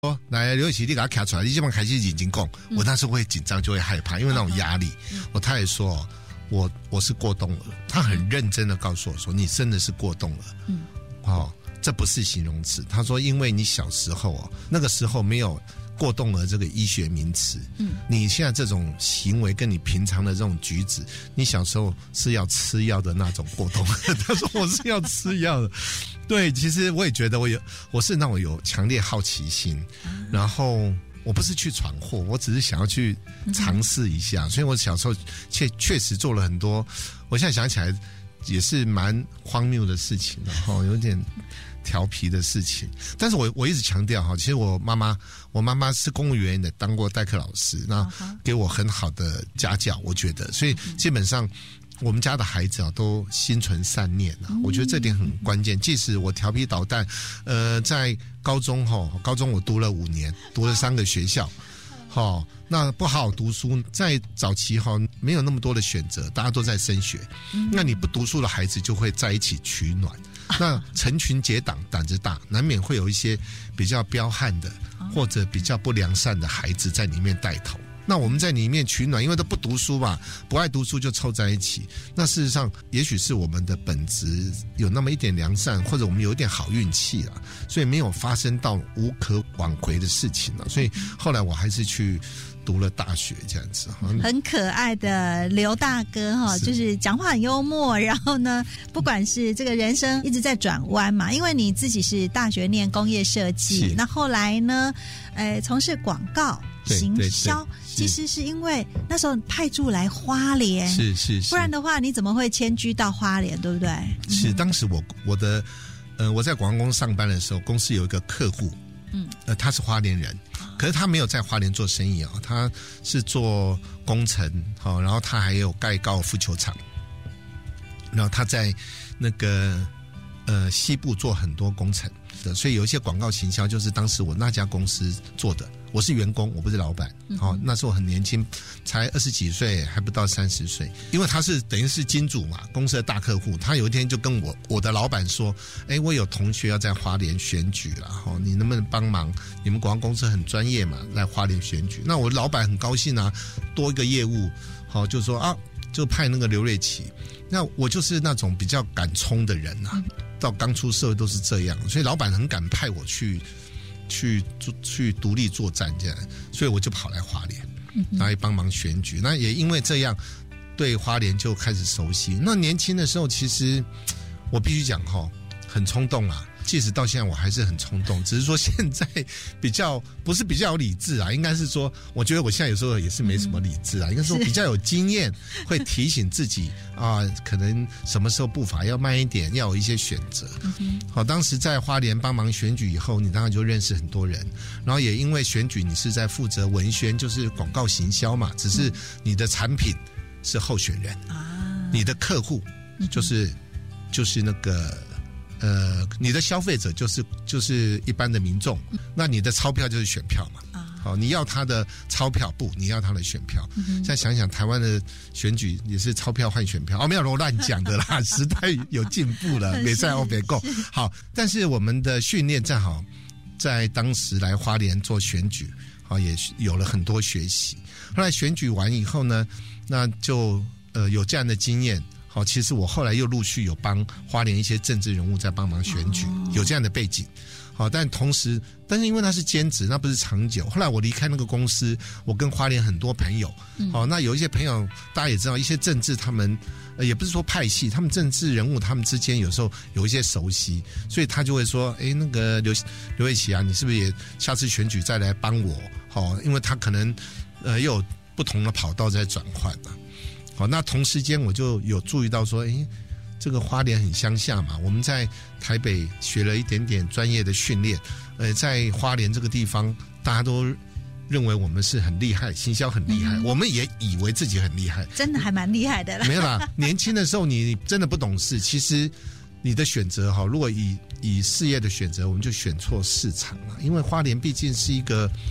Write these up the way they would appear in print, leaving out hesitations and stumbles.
来刘雨琦你给他卡出来，你这么开始眼睛讲，我那时候会紧张，就会害怕，因为那种压力。我太太说我是过动了，他很认真的告诉我说，你真的是过动了。这不是形容词。他说，因为你小时候那个时候没有过动了这个医学名词，你现在这种行为跟你平常的这种举止，你小时候是要吃药的那种过动。他说我是要吃药的。对，其实我也觉得我是那种有强烈好奇心，然后我不是去闯祸，我只是想要去尝试一下，所以我小时候确实做了很多，我现在想起来也是蛮荒谬的事情，然后有点调皮的事情。但是我一直强调其实我妈妈是公务员的，当过代课老师，那给我很好的家教，我觉得，所以基本上我们家的孩子都心存善念我觉得这点很关键。即使我调皮捣蛋，在高中我读了5年，读了3个学校，那不好好读书，在早期没有那么多的选择，大家都在升学，那你不读书的孩子就会在一起取暖，那成群结党，胆子大，难免会有一些比较彪悍的或者比较不良善的孩子在里面带头。那我们在里面取暖，因为都不读书嘛，不爱读书就凑在一起。那事实上也许是我们的本质有那么一点良善，或者我们有一点好运气所以没有发生到无可挽回的事情所以后来我还是去读了大学这样子。 很可爱的刘大哥就是讲话很幽默，然后呢不管是这个人生一直在转弯嘛，因为你自己是大学念工业设计，那后来呢从事广告行销，其实是因为那时候派驻来花莲，是，不然的话你怎么会迁居到花莲，对不对？ 是，当时我在广告公司上班的时候，公司有一个客户，他是花莲人，可是他没有在花莲做生意他是做工程然后他还有盖高尔夫球场，然后他在那个西部做很多工程的，所以有一些广告行销就是当时我那家公司做的。我是员工，我不是老板。那时候很年轻，才20几岁，还不到30岁。因为他是等于是金主嘛，公司的大客户。他有一天就跟我的老板说：“我有同学要在花莲选举了，你能不能帮忙？你们广告公司很专业嘛，来花莲选举。”那我老板很高兴多一个业务，就说就派那个刘瑞琦。那我就是那种比较敢冲的人到刚出社会都是这样，所以老板很敢派我去独立作战这样，所以我就跑来花莲来帮忙选举。那也因为这样对花莲就开始熟悉。那年轻的时候其实我必须讲很冲动即使到现在我还是很冲动，只是说现在不是比较有理智应该是说我觉得我现在有时候也是没什么理智应该说比较有经验，会提醒自己可能什么时候步伐要慢一点，要有一些选择。当时在花莲帮忙选举以后，你当然就认识很多人，然后也因为选举你是在负责文宣，就是广告行销嘛，只是你的产品是候选人你的客户就是那个你的消费者就是一般的民众，那你的钞票就是选票嘛。你要他的钞票不，你要他的选票。现在想想台湾的选举也是钞票换选票没有，我乱讲的啦。时代有进步了，没在欧北够好。但是我们的训练正好在当时来花莲做选举也有了很多学习。后来选举完以后呢，那就有这样的经验。其实我后来又陆续有帮花莲一些政治人物在帮忙选举，有这样的背景。但是因为那是兼职，那不是长久。后来我离开那个公司，我跟花莲很多朋友，那有一些朋友大家也知道，一些政治他们也不是说派系，他们政治人物他们之间有时候有一些熟悉，所以他就会说，那个刘瑞琦你是不是也下次选举再来帮我？因为他可能又有不同的跑道在转换那同时间我就有注意到说，这个花莲很乡下嘛，我们在台北学了一点点专业的训练，在花莲这个地方，大家都认为我们是很厉害，行销很厉害，我们也以为自己很厉害， 真的还蛮厉害的啦。 没有啦，年轻的时候你真的不懂事，其实你的选择如果以事业的选择，我们就选错市场了，因为花莲毕竟是一个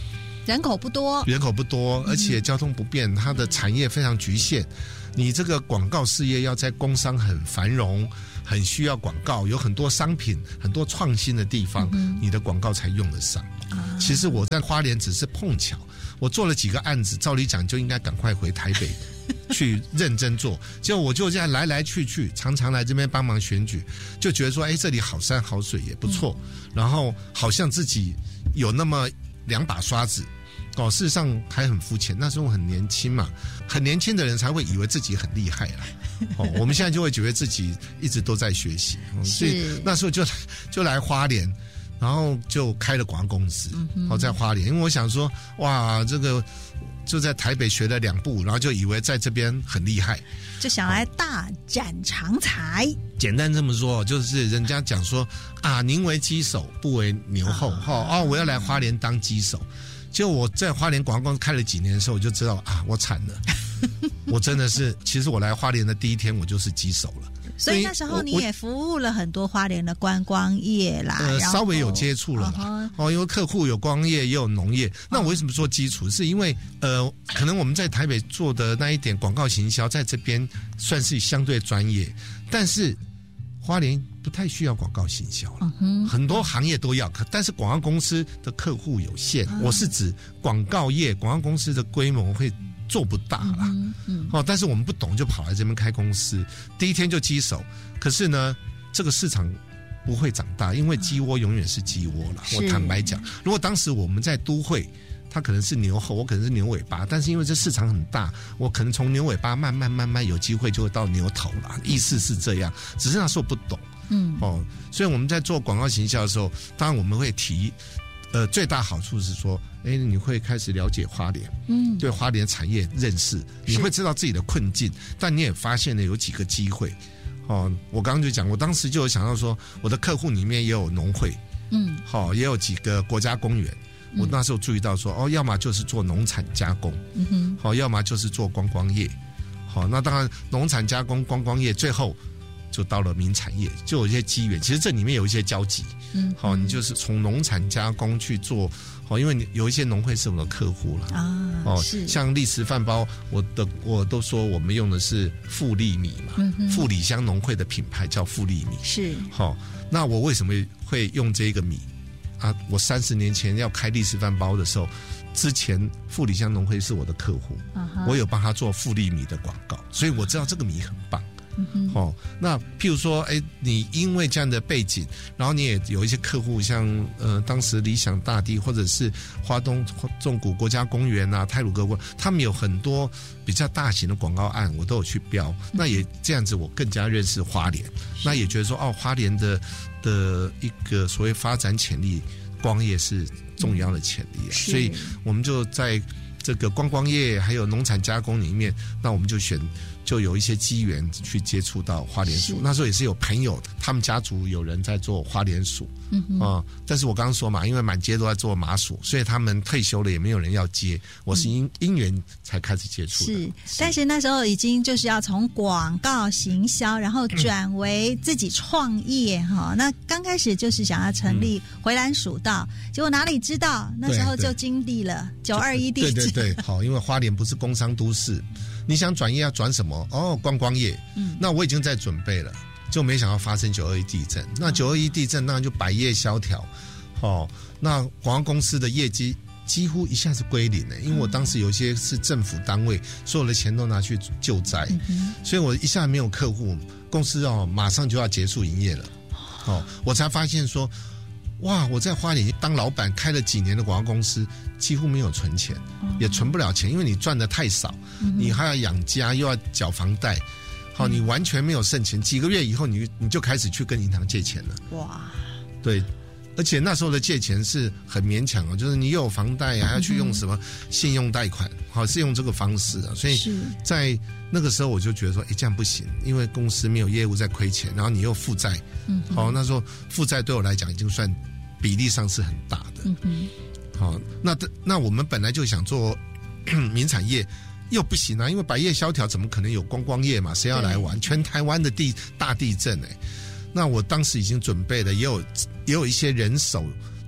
人口不多， 而且交通不便，它的产业非常局限。你这个广告事业要在工商很繁荣，很需要广告，有很多商品，很多创新的地方，你的广告才用得上。其实我在花莲只是碰巧，我做了几个案子，照理讲就应该赶快回台北去认真做，结果我就这样来来去去，常常来这边帮忙选举，就觉得说，这里好山好水也不错，然后好像自己有那么2把刷子。事实上还很肤浅，那时候很年轻嘛，很年轻的人才会以为自己很厉害啦。我们现在就会觉得自己一直都在学习，所以那时候就来花莲，然后就开了广告公司，在花莲，因为我想说，哇，这个就在台北学了2步，然后就以为在这边很厉害， 就想来大展长才。 简单这么说，就是人家讲说啊，宁为鸡首不为牛后，我要来花莲当鸡首。就我在花莲广告公司开了几年的时候，我就知道啊，我惨了。我真的是，其实我来花莲的第一天，我就是鸡首了。 所以那时候你也服务了很多花莲的观光业啦， 稍微有接触了啦。因为客户有观光业也有农业。那我为什么说基础？是因为可能我们在台北做的那一点广告行销，在这边算是相对专业，但是花莲不太需要广告行销了，很多行业都要，但是广告公司的客户有限。我是指广告业，广告公司的规模会做不大啦。但是我们不懂就跑来这边开公司，第一天就鸡首。可是呢，这个市场不会长大，因为鸡窝永远是鸡窝啦。我坦白讲，如果当时我们在都会，它可能是牛后，我可能是牛尾巴，但是因为这市场很大，我可能从牛尾巴慢慢有机会就会到牛头啦。意思是这样，只是那时候不懂。所以我们在做广告行销的时候，当然我们会提，最大好处是说，你会开始了解花莲，对花莲产业认识，你会知道自己的困境，但你也发现了有几个机会。我刚刚就讲，我当时就有想到说，我的客户里面也有农会，也有几个国家公园。我那时候注意到说，要么就是做农产加工，要么就是做观光业。那当然农产加工、观光业最后就到了民产业，就有一些机缘。其实这里面有一些交集。你就是从农产加工去做，因为有一些农会是我的客户了是像立池饭包，我都说我们用的是富利米嘛，富里乡农会的品牌叫富利米。 是那我为什么会用这个米啊？我30年前要开立池饭包的时候，之前富里乡农会是我的客户，我有帮他做富利米的广告，所以我知道这个米很棒。那譬如说，你因为这样的背景，然后你也有一些客户，像当时理想大地或者是花东纵谷国家公园啊、太鲁阁他们有很多比较大型的广告案，我都有去标。那也这样子，我更加认识花莲，那也觉得说，花莲的一个所谓发展潜力，光业是重要的潜力所以我们就在这个观光业还有农产加工里面，那我们就有一些机缘去接触到花莲薯。那时候也是有朋友，他们家族有人在做花莲薯，但是我刚刚说嘛，因为满街都在做麻薯，所以他们退休了也没有人要接，我是因缘才开始接触的。 但是那时候已经就是要从广告行销，然后转为自己创业那刚开始就是想要成立回蓝薯道，结果哪里知道那时候就经历了921地震。 对，因为花莲不是工商都市。你想转业要转什么？观光业。那我已经在准备了，就没想到发生921地震。那921地震当然就百业萧条。那广告公司的业绩几乎一下子归零了，因为我当时有些是政府单位，所有的钱都拿去救灾，所以我一下没有客户，公司马上就要结束营业了。我才发现说，哇！我在花莲当老板开了几年的广告公司，几乎没有存钱，也存不了钱，因为你赚的太少，你还要养家，又要缴房贷，你完全没有剩钱。几个月以后你就开始去跟银行借钱了。哇！对，而且那时候的借钱是很勉强就是你又有房贷还要去用什么信用贷款，是用这个方式所以在那个时候我就觉得说，这样不行，因为公司没有业务在亏钱，然后你又负债，那时候负债对我来讲已经算比例上是很大的。那我们本来就想做民产业，又不行因为百业萧条，怎么可能有观光业嘛？谁要来玩？全台湾的大地震那我当时已经准备了，也有一些人手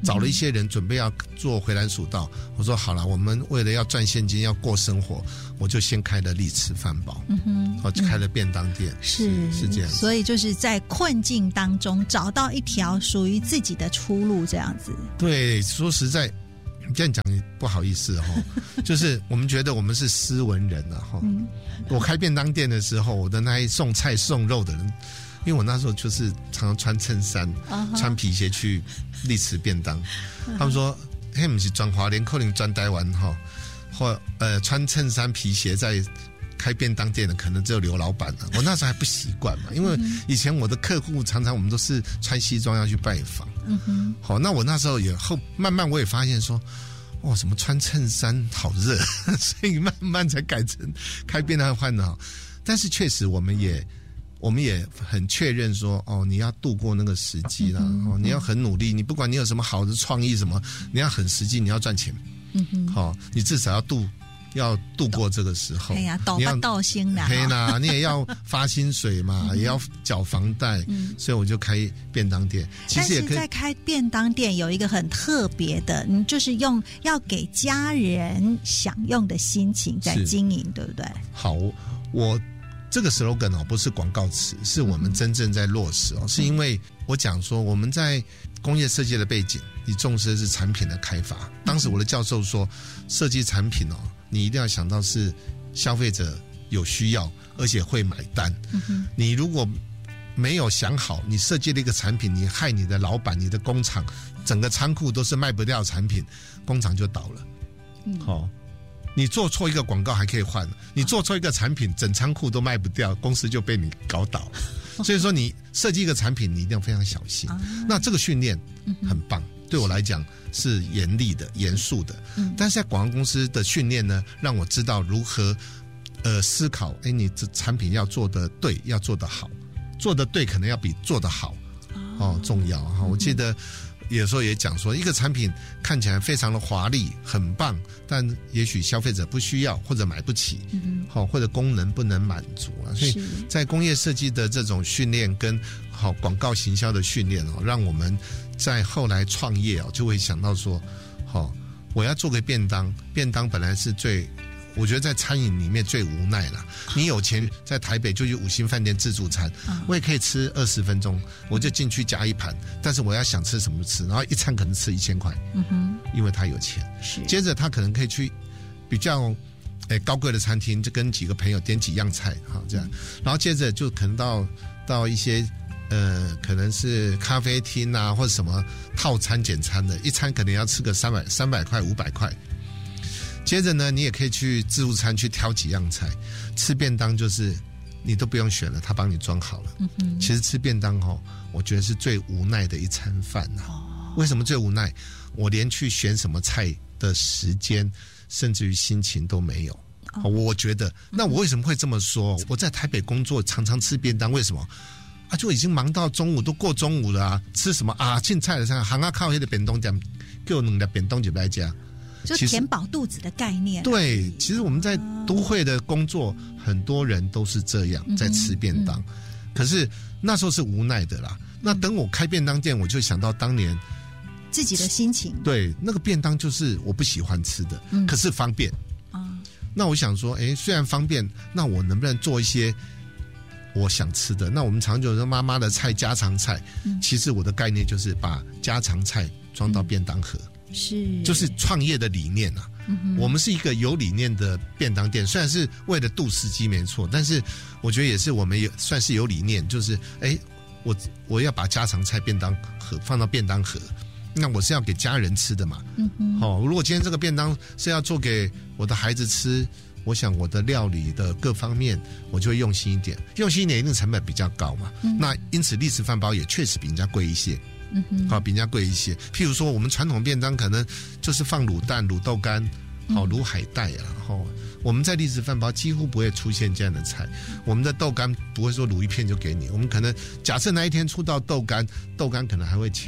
找了一些人准备要做回蓝薯道，我说好了，我们为了要赚现金要过生活，我就先开了立吃饭堡，就开了便当店，是这样。 所以就是在困境当中找到一条属于自己的出路，这样子。 对，说实在这样讲不好意思就是我们觉得我们是斯文人我开便当店的时候，我的那一送菜送肉的人，因为我那时候就是常常穿衬衫穿皮鞋去立吃便当，他们说嘿不是转华联可能转台湾或穿衬衫皮鞋在开便当店的可能只有刘老板了。我那时候还不习惯嘛，因为以前我的客户常常我们都是穿西装要去拜访，好，那我那时候也慢慢我也发现说，什么穿衬衫好热，所以慢慢才改成开便当换的好。但是确实我们也很确认说，你要度过那个时机啦，你要很努力，你不管你有什么好的创意什么，你要很实际，你要赚钱，你至少要度过这个时候。 哎呀，倒不倒心的， 嘿啦，你也要发薪水嘛，也要缴房贷，所以我就开便当店。其实也可以。但是在开便当店有一个很特别的，你就是要给家人享用的心情在经营，对不对？ 好，我这个 slogan 不是广告词，是我们真正在落实是因为我讲说我们在工业设计的背景，你重视的是产品的开发。当时我的教授说，设计产品你一定要想到是消费者有需要，而且会买单。你如果没有想好，你设计了一个产品，你害你的老板、你的工厂，整个仓库都是卖不掉的产品，工厂就倒了。你做错一个广告还可以换，你做错一个产品，整仓库都卖不掉，公司就被你搞倒。所以说，你设计一个产品，你一定要非常小心。那这个训练很棒，对我来讲是严厉的、严肃的。但是在广告公司的训练呢，让我知道如何思考，你这产品要做得对，要做得好，做得对可能要比做得好重要。我记得有时候也讲说，一个产品看起来非常的华丽很棒，但也许消费者不需要或者买不起，或者功能不能满足所以在工业设计的这种训练跟广告行销的训练让我们在后来创业就会想到说，我要做个便当本来是我觉得在餐饮里面最无奈了。你有钱在台北就去5星饭店自助餐，我也可以吃20分钟，我就进去夹一盘，但是我要想吃什么吃，然后一餐可能吃1000块，因为他有钱。接着他可能可以去比较高贵的餐厅，就跟几个朋友点几样菜这样，然后接着就可能到一些可能是咖啡厅啊，或者什么套餐简餐的，一餐可能要吃个300块500块。接着呢，你也可以去自助餐去挑几样菜，吃便当就是你都不用选了，他帮你装好了。其实吃便当我觉得是最无奈的一餐饭为什么最无奈？我连去选什么菜的时间，甚至于心情都没有。我觉得，那我为什么会这么说？我在台北工作，常常吃便当，为什么？就已经忙到中午，都过中午了吃什么进菜的上行靠那个便当店，给我2个便当就来家。 就填饱肚子的概念。 对，其实我们在都会的工作，很多人都是这样在吃便当。可是那时候是无奈的啦。那等我开便当店，我就想到当年自己的心情。 对，那个便当就是我不喜欢吃的，可是方便。那我想说，虽然方便，那我能不能做一些我想吃的？那我们常就说妈妈的菜、家常菜，其实我的概念就是把家常菜装到便当盒。就是创业的理念我们是一个有理念的便当店，虽然是为了渡司机没错，但是我觉得也是我们也算是有理念，就是我要把家常菜便当盒放到便当盒，那我是要给家人吃的嘛。如果今天这个便当是要做给我的孩子吃，我想我的料理的各方面我就会用心一点，一定成本比较高嘛。那因此立式饭包也确实比人家贵一些。比人家贵一些。譬如说我们传统便当可能就是放卤蛋、卤豆干、卤海带我们在立式饭包几乎不会出现这样的菜。我们的豆干不会说卤一片就给你，我们可能假设那一天出到豆干可能还会切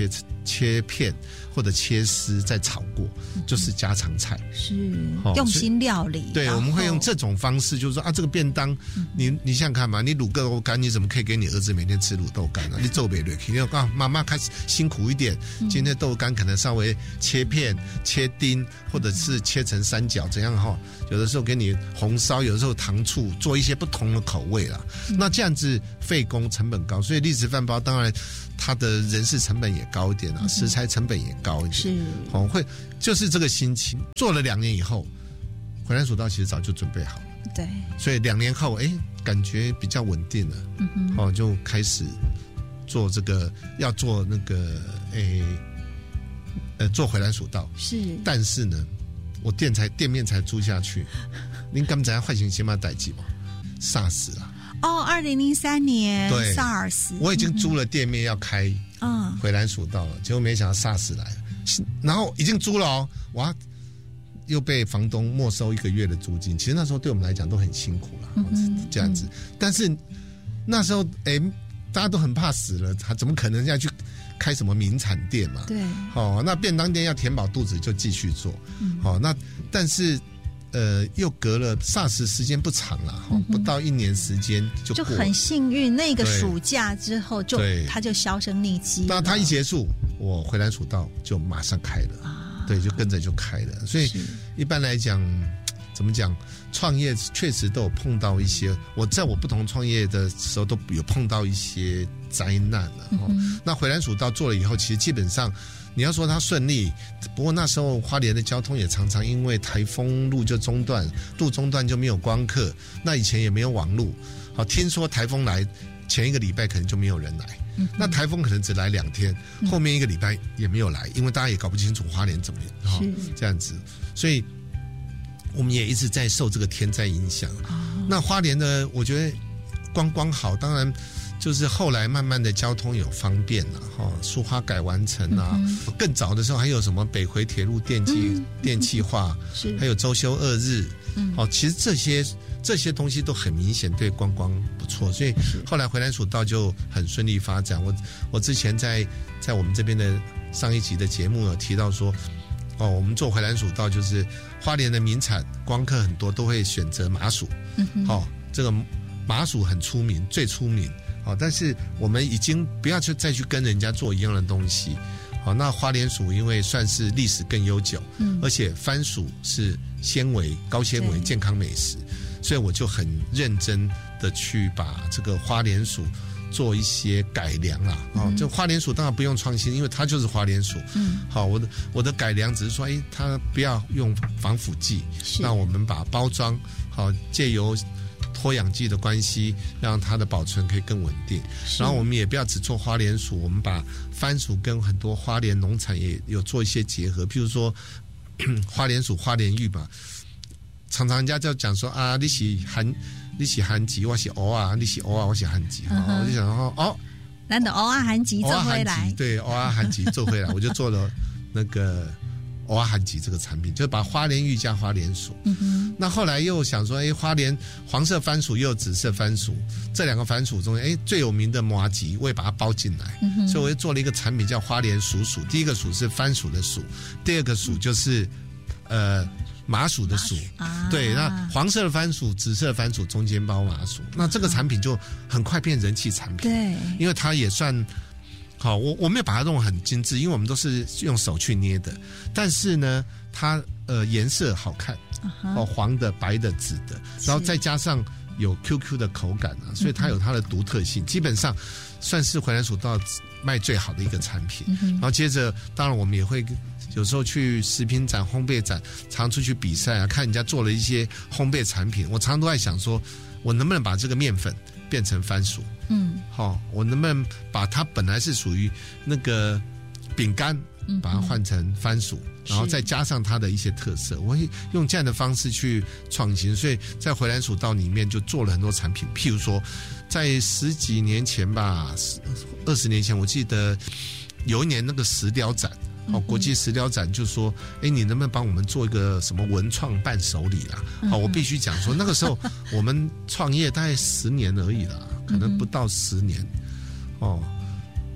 切片或者切丝再炒过，就是家常菜， 是用心料理。 对，我们会用这种方式，就是说这个便当，你想想看嘛，你卤个豆干，你怎么可以给你儿子每天吃卤豆干呢？你做不了，你要妈妈开始辛苦一点，今天豆干可能稍微切片、切丁，或者是切成三角，怎样哈？有的时候给你红烧，有的时候糖醋，做一些不同的口味啦。那这样子费工成本高，所以立食饭包当然它的人事成本也高一点啊，食材成本也高一点。 是会就是这个心情。做了2年以后，回蓝蜀道其实早就准备好了。 对， 所以2年后，感觉比较稳定了，就开始做这个，要做那个，做回蓝蜀道。是，但是呢，我店面才租下去，您刚才坏行先嘛代记嘛，SARS 了。 2003年对 SARS， 我已经租了店面要开回蓝蜀道了，结果没想到 SARS 来了，然后已经租了哦，哇，又被房东没收1个月的租金。其实那时候对我们来讲都很辛苦了，这样子。但是那时候大家都很怕死了，他怎么可能要去开什么名产店嘛？对，那便当店要填饱肚子就继续做，那但是。又隔了 SARS 时间不长了，不到1年时间就很幸运，那个暑假之后它就销声匿迹。 那它一结束，我回蓝蜀道就马上开了，对，就跟着就开了。所以一般来讲，怎么讲，创业确实都有碰到一些，我在我不同创业的时候都有碰到一些灾难了。那回蓝蜀道做了以后，其实基本上。你要说它顺利，不过那时候花莲的交通也常常因为台风路就中断，路中断就没有光客，那以前也没有网路。好，听说台风来前1个礼拜可能就没有人来，那台风可能只来2天，后面1个礼拜也没有来，因为大家也搞不清楚花莲怎么这样子，所以我们也一直在受这个天灾影响。那花莲呢，我觉得观光好，当然。就是后来慢慢的交通有方便了苏花改完成啊，更早的时候还有什么北回铁路电气化，还有周休2日，其实这些东西都很明显对观光不错，所以后来回蓝蜀道就很顺利发展。我之前在我们这边的上一集的节目有提到说，我们做回蓝蜀道就是花莲的名产，光客很多都会选择麻薯，这个麻薯很出名，最出名。但是我们已经不要再去跟人家做一样的东西。那花莲薯因为算是历史更悠久，而且番薯是高纤维健康美食，所以我就很认真的去把这个花莲薯做一些改良啦。就花莲薯当然不用创新，因为它就是花莲薯。我的改良只是说，它不要用防腐剂，那我们把包装借由脱氧剂的关系，让它的保存可以更稳定。然后我们也不要只做花莲薯，我们把番薯跟很多花莲农产也有做一些结合，譬如说花莲薯、花莲玉嘛。常常人家就讲说啊，你是韩籍，我是蚵啊，你是蚵啊，我是韩籍。我就想说咱的蚵啊韩籍做回来， 对，蚵啊韩籍做回来，我就做了那个。蚵仔韩吉这个产品，就是把花莲玉加花莲薯。那后来又想说，花莲黄色番薯又有紫色番薯，这2个番薯中间，最有名的麻吉，我也把它包进来。所以我又做了一个产品叫花莲薯薯。第一个薯是番薯的薯，第二个薯就是麻薯的薯。对，那黄色的番薯、紫色的番薯中间包麻薯，那这个产品就很快变人气产品。对，因为它也算。好，我没有把它弄得很精致，因为我们都是用手去捏的。但是呢，它颜色好看，黄的、白的、紫的，然后再加上有 QQ 的口感啊，所以它有它的独特性。基本上算是回蓝蜀道卖最好的一个产品。然后接着，当然我们也会有时候去食品展、烘焙展，常出去比赛啊，看人家做了一些烘焙产品。我常常都在想说，我能不能把这个面粉变成番薯？我能不能把它本来是属于那个饼干，把它换成番薯，然后再加上它的一些特色，我会用这样的方式去创新。所以在回蓝蜀道里面就做了很多产品，譬如说在10几年前吧，20年前，我记得有一年那个石雕展，国际石雕展就说，你能不能帮我们做一个什么文创伴手礼啦？我必须讲说，那个时候我们创业大概10年而已啦，可能不到10年。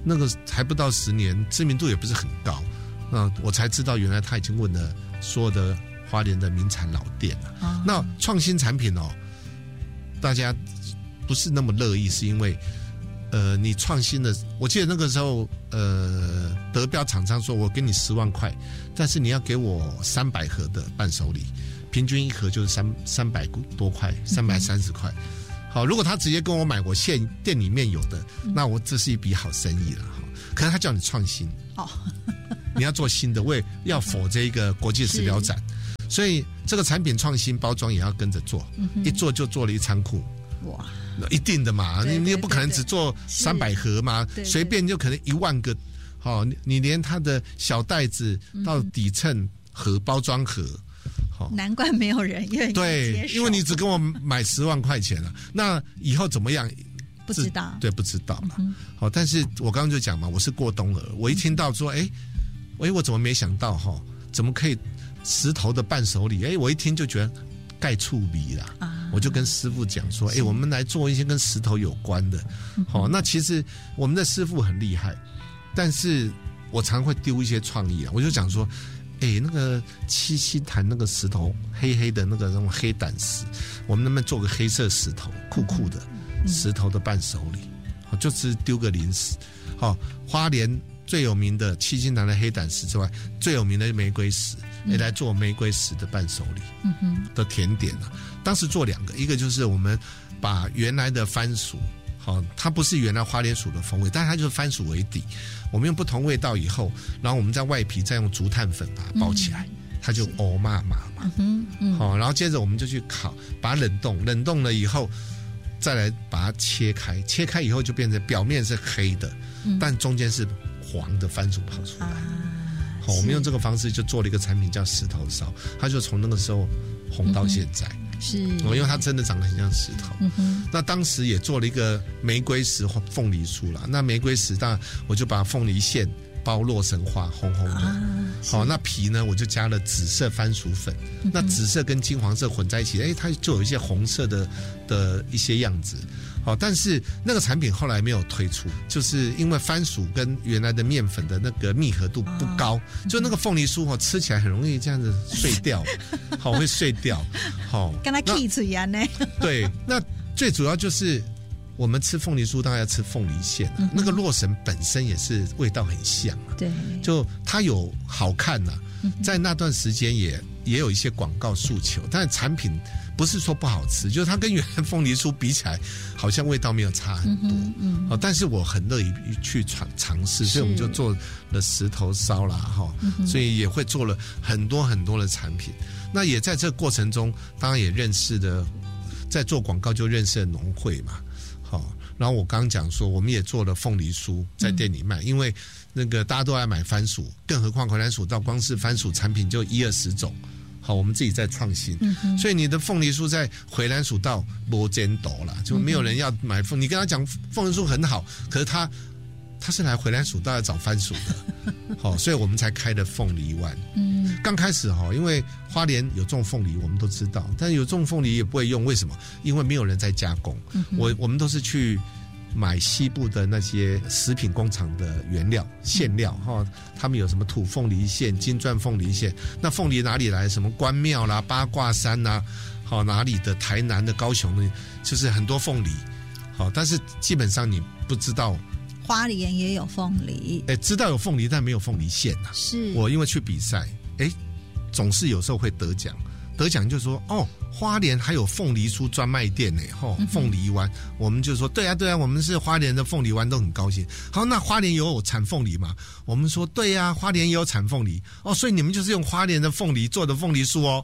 那个还不到10年，知名度也不是很高。我才知道原来他已经问了所有的花莲的名产老店了。那创新产品大家不是那么乐意，是因为你创新的，我记得那个时候得标厂商说我给你10万块，但是你要给我300盒的伴手礼，平均一盒就是300多块，330块。好，如果他直接跟我买我现店里面有的，那我这是一笔好生意了。可是他叫你创新你要做新的，为要否这一个国际食疗展，所以这个产品创新包装也要跟着做，一做就做了一仓库。哇，一定的嘛，你也不可能只做300盒嘛，随便就可能1万个。好，你连它的小袋子到底称盒包装盒， 难怪没有人愿意接受。 对，因为你只跟我买10万块钱了，那以后怎么样？ 不知道， 对，不知道嘛。好，但是我刚刚就讲嘛，我是过冬儿，我一听到说，我怎么没想到怎么可以石头的伴手礼？我一听就觉得盖触鼻啦。我就跟师傅讲说，我们来做一些跟石头有关的。那其实我们的师傅很厉害，但是我常会丢一些创意啊。我就讲说，那个七星潭那个石头黑黑的那种黑胆石，我们能不能做个黑色石头酷酷的石头的伴手礼？就是丢个零食。花莲最有名的七星潭的黑胆石之外，最有名的玫瑰石，来做玫瑰石的伴手礼的甜点啊。当时做2个，一个就是我们把原来的番薯，它不是原来花莲薯的风味，但是它就是番薯为底，我们用不同味道以后，然后我们在外皮再用竹炭粉把它包起来，它就欧嘛嘛嘛。然后接着我们就去烤，把它冷冻了以后，再来把它切开以后就变成表面是黑的，但中间是黄的番薯跑出来。我们用这个方式就做了一个产品叫石头烧，它就从那个时候红到现在。是，因为它真的长得很像石头。那当时也做了一个玫瑰石凤梨酥啦，那玫瑰石当然我就把凤梨馅包洛神花，红红的。那皮呢我就加了紫色番薯粉，那紫色跟金黄色混在一起，它就有一些红色的一些样子。但是那个产品后来没有推出，就是因为番薯跟原来的面粉的那个密合度不高，就那个凤梨酥吃起来很容易这样子碎掉，会碎掉， 跟它 key 出来呢。对， 那最主要就是我们吃凤梨酥当然要吃凤梨馅，那个洛神本身也是味道很像对，就它有好看在那段时间也有一些广告诉求，但是产品不是说不好吃，就是它跟原来凤梨酥比起来，好像味道没有差很多。但是我很乐意去尝试，所以我们就做了石头烧啦，所以也会做了很多很多的产品。那也在这个过程中，当然也认识的，在做广告就认识了农会嘛。然后我刚刚讲说，我们也做了凤梨酥在店里卖，因为那个大家都爱买番薯，更何况回南薯道光是番薯产品就10-20种。我们自己在创新，所以你的凤梨酥在回南薯道没见到啦，就没有人要买凤。你跟他讲凤梨酥很好，可是他是来回南薯道要找番薯的，所以我们才开了凤梨湾。刚开始因为花莲有种凤梨，我们都知道，但有种凤梨也不会用，为什么？因为没有人在加工。我们都是去买西部的那些食品工厂的原料馅料他们有什么土凤梨馅、金钻凤梨馅，那凤梨哪里来？什么关庙啦、八卦山啦，哪里的台南的、高雄的，就是很多凤梨。但是基本上你不知道花莲也有凤梨， 知道有凤梨，但没有凤梨馅啊。是我因为去比赛，总是有时候会得奖就说花莲还有凤梨酥专卖店呢，凤梨湾，我们就说对啊，我们是花莲的凤梨湾，都很高兴。好，那花莲有产凤梨吗？我们说对啊，花莲也有产凤梨所以你们就是用花莲的凤梨做的凤梨酥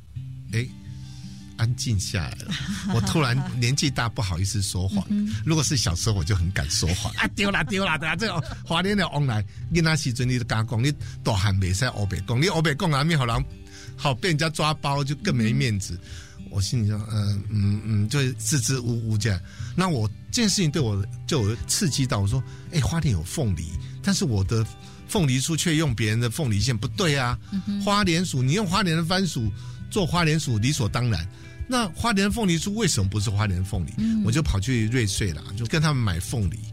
安静下来了。我突然年纪大，不好意思说谎。如果是小时候，我就很敢说谎丢啦，对啊，这个花莲的往来，你那时阵你敢讲，你大汉没使黑白讲，你黑白讲啊，面好人好被人家抓包，就更没面子。我心里想，就支支吾吾这样。那我这件事情对我就有刺激到，我说，花莲有凤梨，但是我的凤梨酥却用别人的凤梨馅，不对啊。花莲薯，你用花莲的番薯做花莲薯，理所当然。那花莲凤梨酥为什么不是花莲凤梨？我就跑去瑞穗啦，就跟他们买凤梨，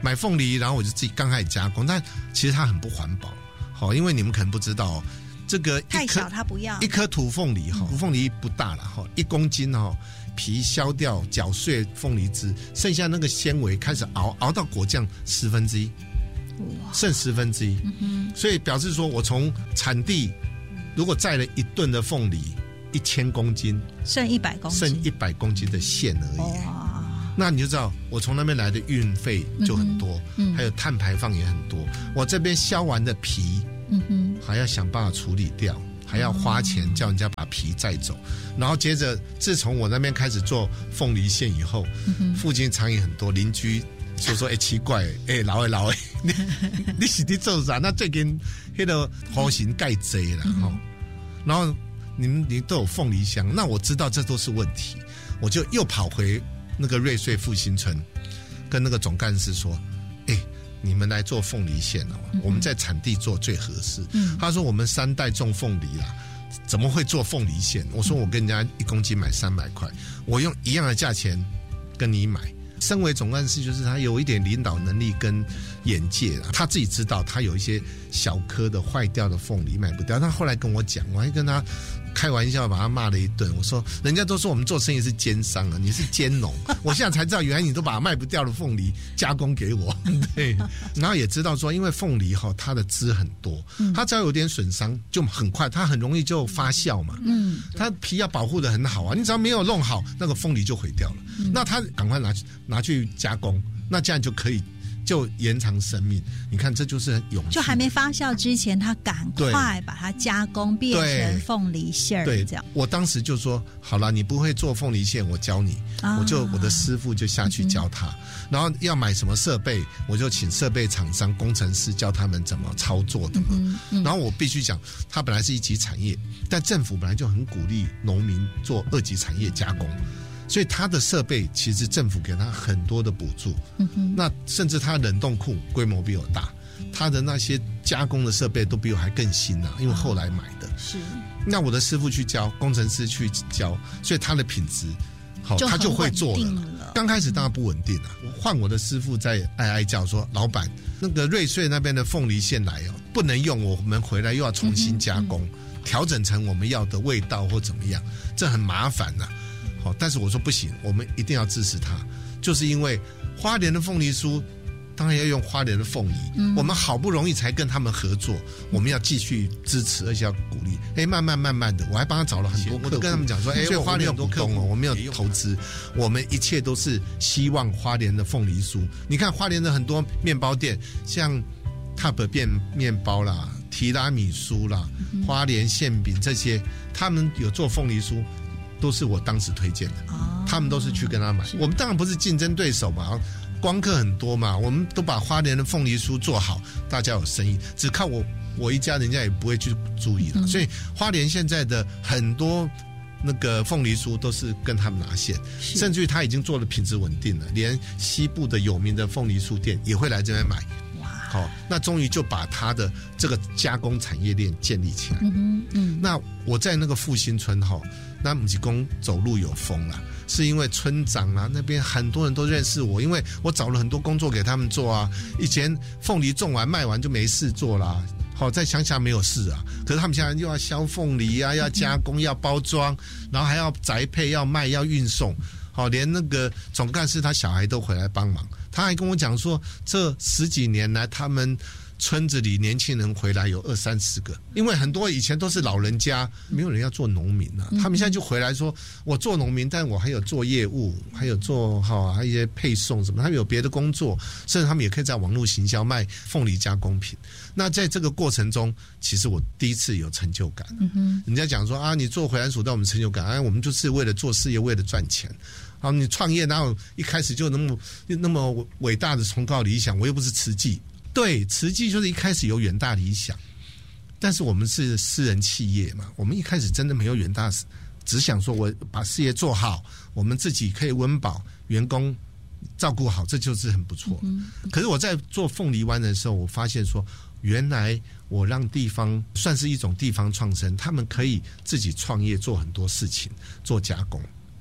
买凤梨，然后我就自己刚开始加工，但其实它很不环保。好，因为你们可能不知道，这个太小它不要， 一颗土凤梨哈，土凤梨不大了哈，1公斤哈，皮削掉，搅碎凤梨汁，剩下那个纤维开始熬到果酱1/10，剩1/10。所以表示说我从产地如果载了1吨的凤梨，1000公斤，剩100公斤的馅而已。那你就知道我从那边来的运费就很多，还有碳排放也很多。我这边削完的皮，还要想办法处理掉，还要花钱叫人家把皮载走。然后接着，自从我那边开始做凤梨馅以后，附近苍蝇很多，邻居就说：“奇怪，老的，你是在做啥？那最近那个弧形盖贼了哈。”然后你都有凤梨香，那我知道这都是问题，我就又跑回那个瑞穗复兴村，跟那个总干事说：“你们来做凤梨馅哦，我们在产地做最合适。”他说：“我们3代种凤梨啦，怎么会做凤梨馅？”我说：“我跟人家1公斤买300块，我用一样的价钱跟你买。”身为总干事，就是他有一点领导能力跟眼界啦，他自己知道他有一些小颗的坏掉的凤梨卖不掉。他后来跟我讲，我还跟他开玩笑把他骂了一顿。我说：“人家都说我们做生意是奸商啊，你是奸农。”我现在才知道，原来你都把卖不掉的凤梨加工给我。对，然后也知道说，因为凤梨它的汁很多，它只要有点损伤就很快，它很容易就发酵嘛。它皮要保护得很好啊，你只要没有弄好，那个凤梨就毁掉了。那他赶快拿去加工，那这样就可以就延长生命。你看，这就是勇气。 就还没发酵之前，他赶快把它加工变成凤梨馅儿。对，这样。 我当时就说：“好了，你不会做凤梨馅，我教你。”我的师傅就下去教他，然后要买什么设备，我就请设备厂商、工程师教他们怎么操作的嘛。然后我必须讲，它本来是1级产业，但政府本来就很鼓励农民做2级产业加工。所以它的设备其实政府给他很多的补助，那甚至它冷冻库规模比我大，它的那些加工的设备都比我还更新啊，因为后来买的。是，那我的师傅去教，工程师去教，所以它的品质好，他就会做了。刚开始当然不稳定啊，换我的师傅在哀叫说：“老板，那个瑞穗那边的凤梨馅来不能用，我们回来又要重新加工，调整成我们要的味道或怎么样，这很麻烦啊。”但是我说不行，我们一定要支持他，就是因为花莲的凤梨酥当然要用花莲的凤梨，我们好不容易才跟他们合作，我们要继续支持，而且要鼓励。慢慢的，我还帮他找了很多客户，我都跟他们讲说，所以花莲很多客户我没有投资，我们一切都是希望花莲的凤梨酥。你看花莲的很多面包店，像 Top 面包啦、提拉米苏啦、花莲馅饼这些，他们有做凤梨酥。都是我当时推荐的，他们都是去跟他买。我们当然不是竞争对手嘛，光客很多嘛，我们都把花莲的凤梨酥做好，大家有生意，只靠我一家，人家也不会去注意了。所以花莲现在的很多那个凤梨酥都是跟他们拿线，甚至于他已经做了品质稳定了，连西部的有名的凤梨酥店也会来这边买。好，那终于就把他的这个加工产业链建立起来。那我在那个复兴村那不是说走路有风啦，是因为村长啊那边很多人都认识我，因为我找了很多工作给他们做啊。以前凤梨种完卖完就没事做啦，再想想没有事啊。可是他们现在又要削凤梨啊，要加工，要包装，然后还要宅配，要卖，要运送。连那个总干事他小孩都回来帮忙。他还跟我讲说，这10几年来他们村子里年轻人回来有20-30个，因为很多以前都是老人家，没有人要做农民啊。他们现在就回来说，我做农民，但我还有做业务，还有做还有一些配送什么，他们有别的工作，甚至他们也可以在网络行销卖凤梨加工品。那在这个过程中，其实我第一次有成就感。人家讲说啊，你做回蓝薯，但我们成就感，我们就是为了做事业，为了赚钱。你创业哪有一开始就那么伟大的崇高理想？我又不是慈济。对，慈济就是一开始有远大理想，但是我们是私人企业嘛，我们一开始真的没有远大，只想说我把事业做好，我们自己可以温饱，员工照顾好，这就是很不错。可是我在做凤梨湾的时候，我发现说，原来我让地方算是一种地方创生，他们可以自己创业，做很多事情，做加工。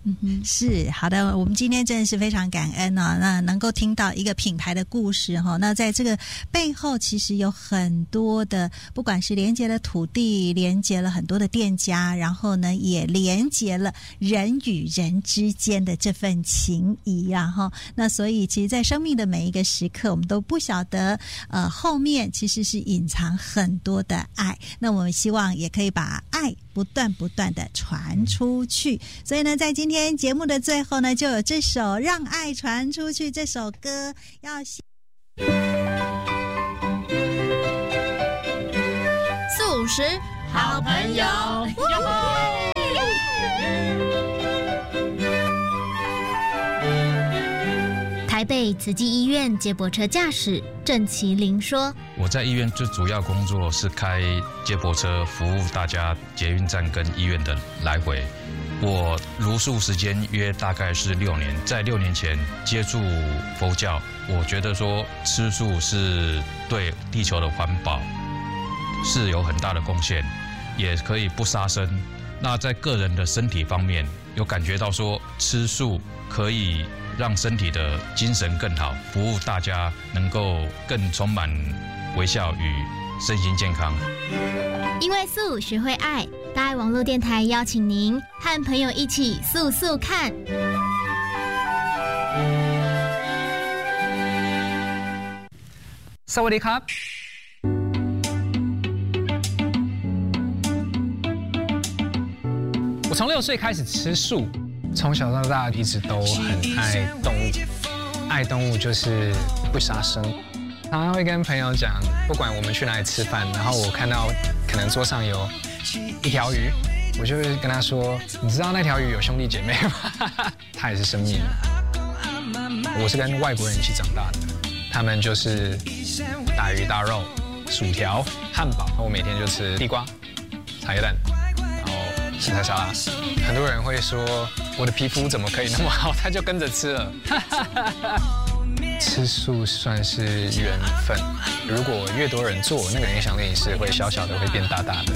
是好的，我们今天真的是非常感恩哦，那能够听到一个品牌的故事哈，那在这个背后其实有很多的，不管是连接了土地，连接了很多的店家，然后呢也连接了人与人之间的这份情谊啊哈，那所以其实在生命的每一个时刻，我们都不晓得后面其实是隐藏很多的爱，那我们希望也可以把爱不断的传出去，所以呢在今天节目的最后呢，就有这首《让爱传出去》这首歌要 450好朋友。台北慈济医院接驳车驾驶郑麒麟说：“ 我在医院最主要工作是开接驳车，服务大家捷运站跟医院的来回。我茹素时间约大概是6年，在6年前接触佛教，我觉得说吃素是对地球的环保是有很大的贡献，也可以不杀生。那在个人的身体方面，有感觉到说吃素可以让身体的精神更好，服务大家能够更充满微笑与身心健康。 因为素学会爱，大爱网络电台邀请您和朋友一起素素看。 สวัสดีครับ我从6岁开始吃素，从小到大一直都很爱动物，爱动物就是不杀生。常常会跟朋友讲，不管我们去哪里吃饭，然后我看到可能桌上有一条鱼，我就会跟他说：“你知道那条鱼有兄弟姐妹吗？它也是生命。”我是跟外国人一起长大的，他们就是大鱼大肉、薯条、汉堡，我每天就吃地瓜、茶叶蛋。青菜沙拉，很多人会说我的皮肤怎么可以那么好，他就跟着吃了。吃素算是缘分，如果越多人做，那个影响力是会小小的，会变大大的。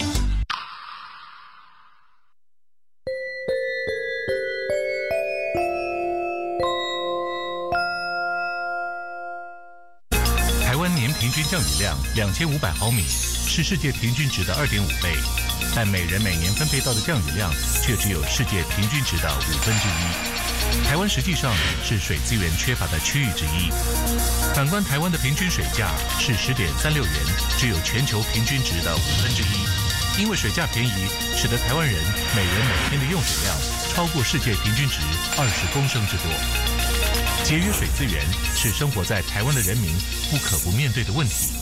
台湾年平均降雨量2500毫米，是世界平均值的2.5倍。但每人每年分配到的降雨量却只有世界平均值的1/5。台湾实际上是水资源缺乏的区域之一。反观台湾的平均水价是10.36元，只有全球平均值的1/5。因为水价便宜，使得台湾人每天的用水量超过世界平均值20公升之多。节约水资源是生活在台湾的人民不可不面对的问题。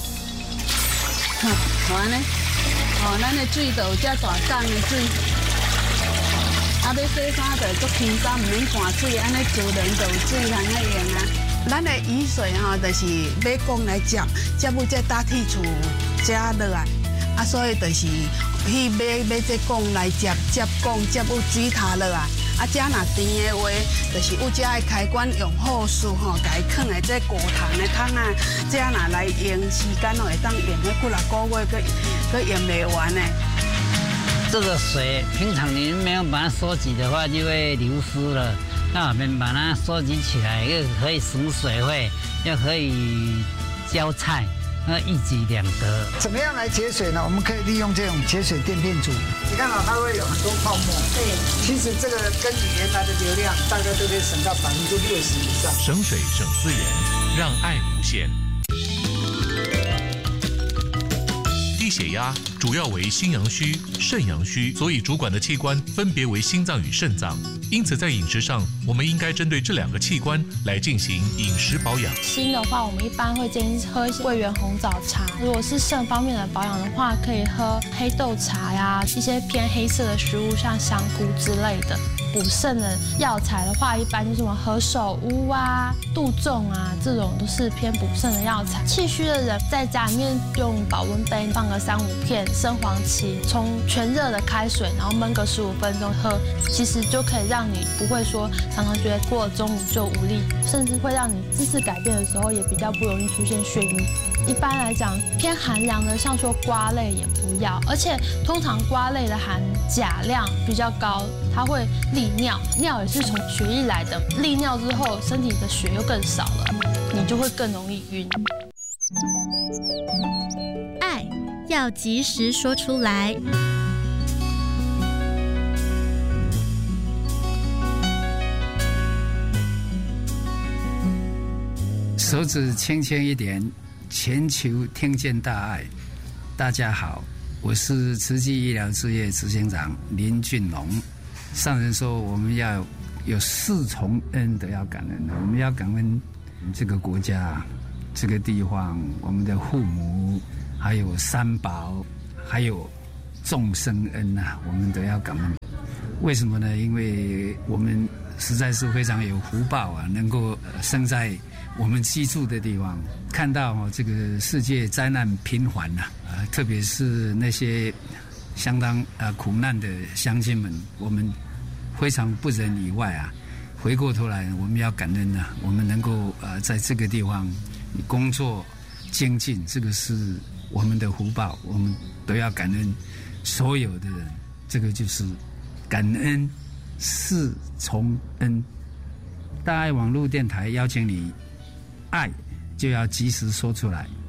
完了。咱的水就有这大缸的水，要洗衫就足轻松，唔免换水，安尼自然就有水通来用啊。咱的雨水就是马公来接，接尾再搭铁厝接落来，所以就是去买这公来接公，接有水塔落来。这若甜的话，就是有这的开关用好水甲伊放在这果糖的桶啊，这若来用时间会当用迄几6个月，佮用袂完呢。 这个水平常你没有把它收集的话，就会流失了。那我们把它收集起来，又可以省水费，又可以浇菜。一举两得。 怎么样来节水呢？我们可以利用这种节水电片组。你看它会有很多泡沫。对，其实这个跟你原来的流量大概都可以省到60%以上。 省水省资源，让爱无限。低血压主要为心阳虚、肾阳虚，所以主管的器官分别为心脏与肾脏。因此，在饮食上，我们应该针对这2个器官来进行饮食保养。 心的话，我们一般会建议喝一些桂圆红枣茶。如果是肾方面的保养的话，可以喝黑豆茶呀，一些偏黑色的食物，像香菇之类的。补肾的药材的话，一般就是什么何首乌啊、杜仲啊，这种都是偏补肾的药材。气虚的人在家里面用保温杯放个3-5片生黄芪，冲全热的开水，然后焖个15分钟喝，其实就可以让你不会说常常觉得过了中午就无力，甚至会让你姿势改变的时候也比较不容易出现眩晕。 一般来讲，偏寒凉的，像说瓜类也不要，而且通常瓜类的含钾量比较高，它会利尿，尿也是从血液来的，利尿之后身体的血又更少了，你就会更容易晕。 爱要及时说出来。 手指轻轻一点，全球听见大爱。大家好，我是慈济医疗事业执行长林俊龙。上人说我们要有4重恩都要感恩，我们要感恩这个国家、这个地方、我们的父母，还有三宝，还有众生恩啊，我们都要感恩。为什么呢？因为我们实在是非常有福报啊，能够生在我们居住的地方，看到这个世界灾难频繁呐，特别是那些相当苦难的乡亲们，我们非常不忍以外啊。回过头来，我们要感恩啊，我们能够在这个地方工作精进，这个是我们的福报，我们都要感恩所有的人。这个就是感恩4重恩。大爱网络电台邀请你，爱就要及时说出来。